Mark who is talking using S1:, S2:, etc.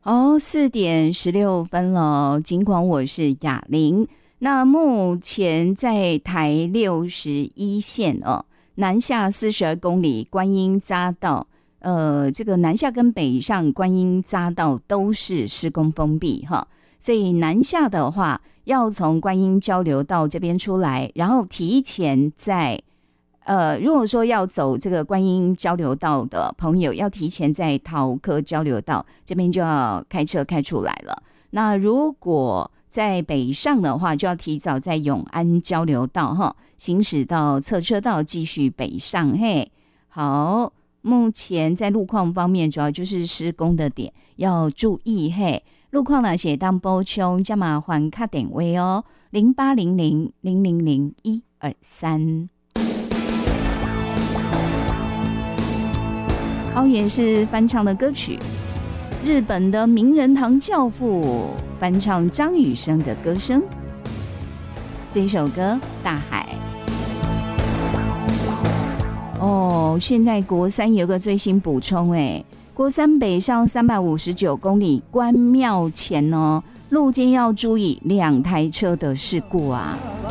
S1: 4:16了，尽管我是雅玲。那目前在台61线南下42公里观音匝道，这个南下跟北上观音匝道都是施工封闭哈，所以南下的话要从观音交流道这边出来，然后提前在如果说要走这个观音交流道的朋友，要提前在桃科交流道这边就要开车开出来了。那如果在北上的话，就要提早在永安交流道行驶到侧车道继续北上。嘿，好，目前在路况方面主要就是施工的点要注意。嘿，路况呢写当补充，加麻烦卡点位0800000123。好，也是翻唱的歌曲，日本的名人堂教父翻唱张雨生的歌声。这首歌《大海》。现在国三有个最新补充，国三北上359公里关庙前路肩要注意2台车的事故啊。